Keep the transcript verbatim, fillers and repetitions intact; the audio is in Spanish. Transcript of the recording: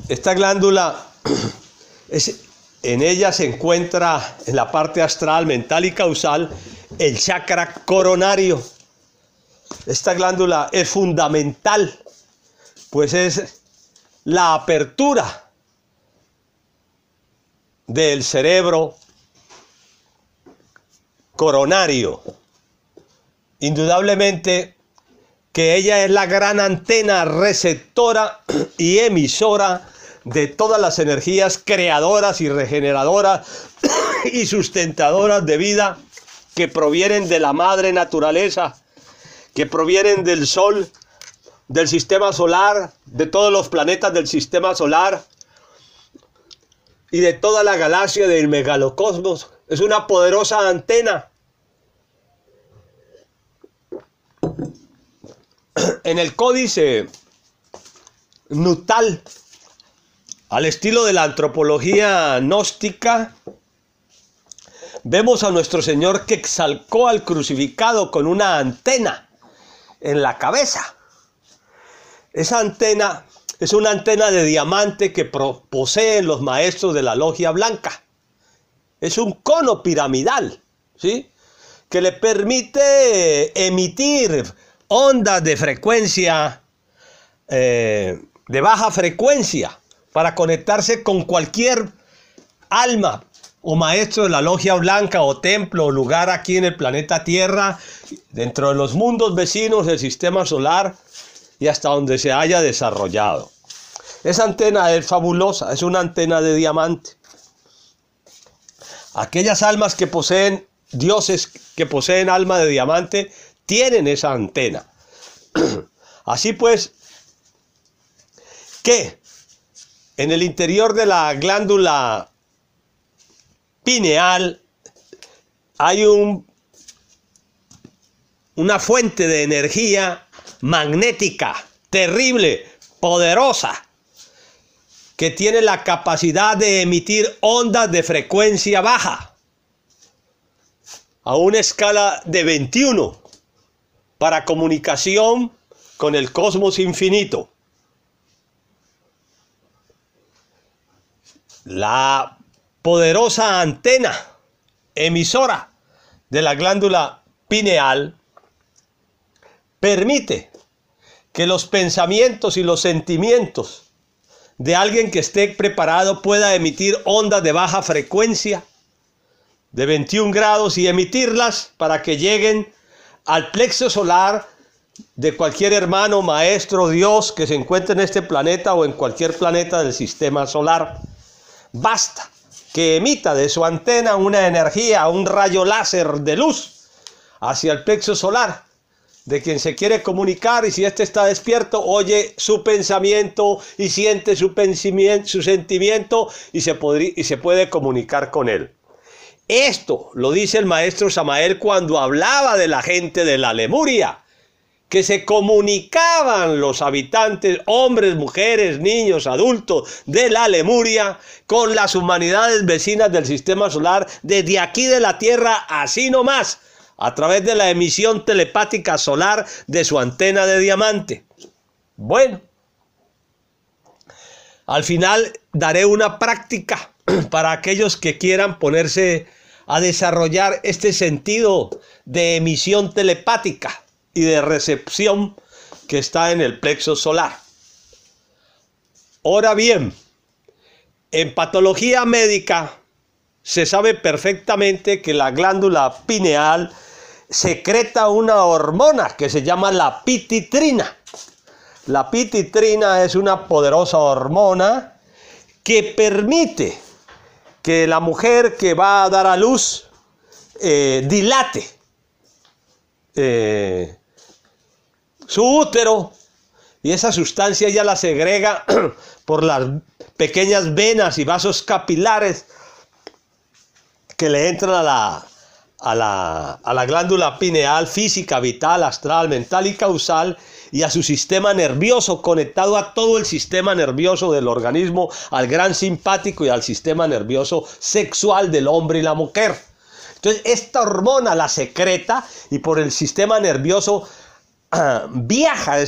Esta glándula, es, en ella se encuentra en la parte astral, mental y causal, el chakra coronario. Esta glándula es fundamental, pues es la apertura del cerebro coronario. Indudablemente que ella es la gran antena receptora y emisora de todas las energías creadoras y regeneradoras y sustentadoras de vida que provienen de la madre naturaleza, que provienen del sol, del sistema solar, de todos los planetas del sistema solar y de toda la galaxia del megalocosmos. Es una poderosa antena. En el códice nutal, al estilo de la antropología gnóstica, vemos a nuestro Señor que exalcó al crucificado con una antena en la cabeza. Esa antena es una antena de diamante que poseen los maestros de la logia blanca. Es un cono piramidal, ¿sí?, que le permite emitir ondas de frecuencia, eh, de baja frecuencia, para conectarse con cualquier alma o maestro de la logia blanca o templo o lugar aquí en el planeta Tierra, dentro de los mundos vecinos del sistema solar y hasta donde se haya desarrollado. Esa antena es fabulosa, es una antena de diamante. Aquellas almas que poseen, dioses que poseen alma de diamante, tienen esa antena. Así pues, que en el interior de la glándula pineal hay un, una fuente de energía magnética, terrible, poderosa, que tiene la capacidad de emitir ondas de frecuencia baja a una escala de veintiuno para comunicación con el cosmos infinito. La poderosa antena emisora de la glándula pineal permite que los pensamientos y los sentimientos de alguien que esté preparado pueda emitir ondas de baja frecuencia de veintiún grados y emitirlas para que lleguen al plexo solar de cualquier hermano, maestro, Dios que se encuentre en este planeta o en cualquier planeta del sistema solar. Basta que emita de su antena una energía, un rayo láser de luz hacia el plexo solar de quien se quiere comunicar, y si éste está despierto, oye su pensamiento y siente su, su sentimiento y se, podría, y se puede comunicar con él. Esto lo dice el maestro Samael cuando hablaba de la gente de la Lemuria, que se comunicaban los habitantes, hombres, mujeres, niños, adultos de la Lemuria con las humanidades vecinas del sistema solar desde aquí de la Tierra, así nomás, a través de la emisión telepática solar de su antena de diamante. Bueno, al final daré una práctica para aquellos que quieran ponerse a desarrollar este sentido de emisión telepática y de recepción que está en el plexo solar. Ahora bien, en patología médica se sabe perfectamente que la glándula pineal secreta una hormona que se llama la pititrina. La pititrina es una poderosa hormona que permite que la mujer que va a dar a luz eh, dilate eh, su útero, y esa sustancia ya la segrega por las pequeñas venas y vasos capilares que le entran a la, a la, a la glándula pineal física, vital, astral, mental y causal, y a su sistema nervioso, conectado a todo el sistema nervioso del organismo, al gran simpático y al sistema nervioso sexual del hombre y la mujer. Entonces esta hormona la secreta y por el sistema nervioso uh, viaja